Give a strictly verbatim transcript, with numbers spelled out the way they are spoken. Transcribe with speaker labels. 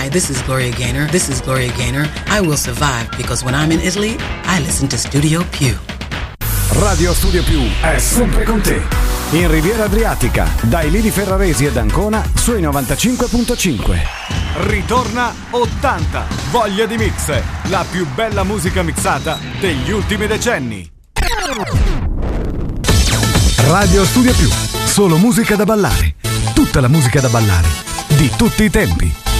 Speaker 1: Hi, this is Gloria Gaynor. This is Gloria Gaynor. I will survive because when I'm in Italy, I listen to Studio Più.
Speaker 2: Radio Studio Più è sempre con te. In Riviera Adriatica, dai Lidi Ferraresi ed Ancona sui novantacinque virgola cinque. Ritorna ottanta, voglia di mix, la più bella musica mixata degli ultimi decenni. Radio Studio Più, solo musica da ballare. Tutta la musica da ballare, di tutti i tempi.